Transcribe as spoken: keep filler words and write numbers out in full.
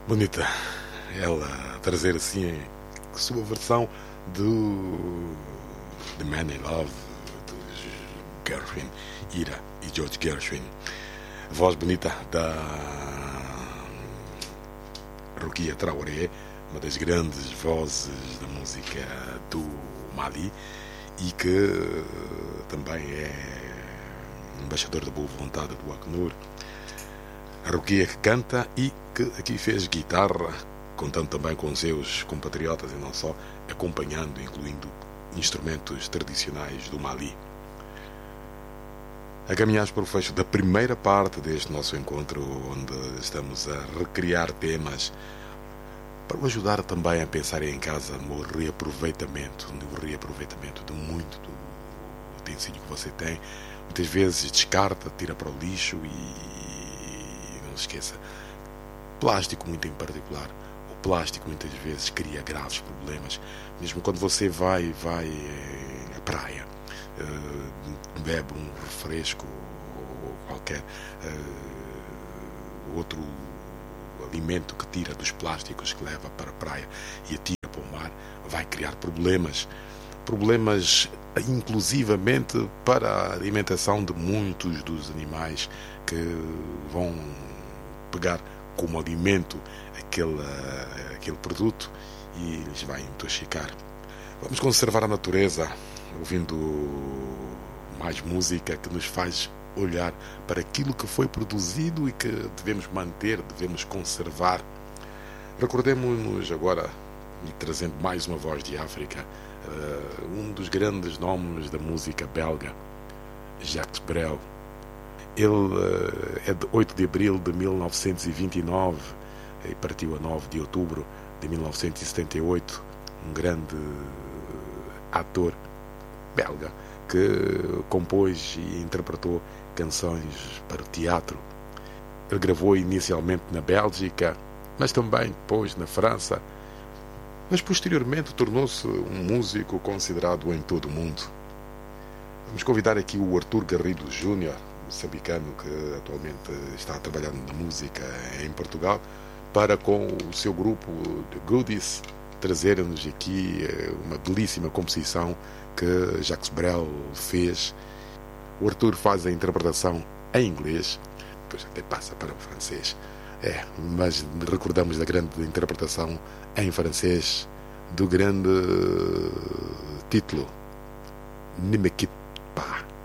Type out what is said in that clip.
Bonita ela trazer assim a sua versão do The Man I Love dos Gershwin, Ira e George Gershwin. A voz bonita da Rokia Traoré, uma das grandes vozes da música do Mali e que também é embaixador da boa vontade do Acnur. A Rokia que canta e que aqui fez guitarra, contando também com seus compatriotas e não só, acompanhando, incluindo instrumentos tradicionais do Mali. A caminhar para o fecho da primeira parte deste nosso encontro, onde estamos a recriar temas para o ajudar também a pensar em casa no reaproveitamento, no reaproveitamento de muito do utensílio que você tem. Muitas vezes descarta, tira para o lixo e não se esqueça, plástico muito em particular. O plástico muitas vezes cria graves problemas. Mesmo quando você vai, vai à praia, uh, bebe um refresco ou qualquer uh, outro alimento que tira dos plásticos que leva para a praia e atira para o mar, vai criar problemas. Problemas inclusivamente para a alimentação de muitos dos animais que vão pegar como alimento aquele, aquele produto e lhes vai intoxicar. Vamos conservar a natureza ouvindo mais música que nos faz olhar para aquilo que foi produzido e que devemos manter, devemos conservar. Recordemos-nos agora, e trazendo mais uma voz de África, uh, um dos grandes nomes da música belga, Jacques Brel. Ele uh, é de oito de abril de mil novecentos e vinte e nove e partiu a nove de outubro de mil novecentos e setenta e oito, um grande ator belga que compôs e interpretou canções para o teatro. Ele gravou inicialmente na Bélgica, mas também depois na França, mas posteriormente tornou-se um músico considerado em todo o mundo. Vamos convidar aqui o Arthur Garrido Júnior, moçambicano que atualmente está trabalhando na música em Portugal, para com o seu grupo The Goodies trazer-nos aqui uma belíssima composição que Jacques Brel fez. O Arthur faz a interpretação em inglês, depois até passa para o francês. É, mas recordamos da grande interpretação em francês do grande título Ne me quitte